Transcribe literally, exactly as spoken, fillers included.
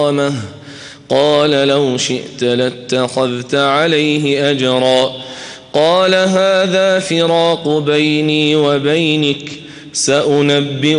قال لو شئت لاتخذت عليه أجرا قال هذا فراق بيني وبينك سأنبئ